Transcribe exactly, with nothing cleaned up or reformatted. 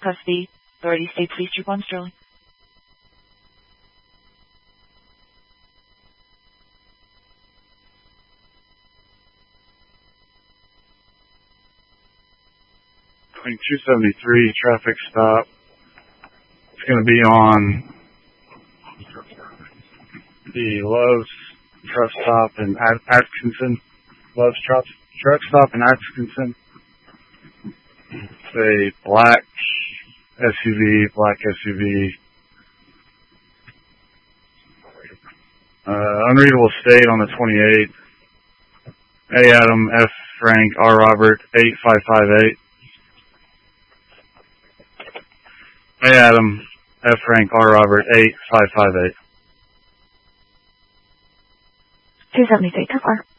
Custody, Authority State Police Troop one Sterling. two seventy-three, traffic stop. It's going to be on the Love's truck stop in At- Atkinson. Love's truck, truck stop in Atkinson. It's a black S U V, black S U V. Uh, unreadable state on the twenty-eighth. A. Adam, F. Frank, R. Robert, eight five five eight. A. Adam, F. Frank, R. Robert, eight five five eight. two seventy-three, how far?